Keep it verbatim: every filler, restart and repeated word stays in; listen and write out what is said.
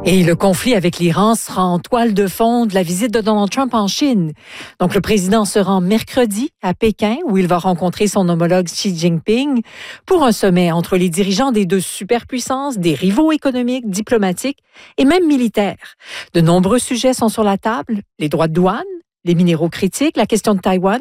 Et le conflit avec l'Iran sera en toile de fond de la visite de Donald Trump en Chine. Donc, le président se rend mercredi à Pékin, où il va rencontrer son homologue Xi Jinping pour un sommet entre les dirigeants des deux superpuissances, des rivaux économiques, diplomatiques et même militaires. De nombreux sujets sont sur la table, les droits de douane, les minéraux critiques, la question de Taïwan,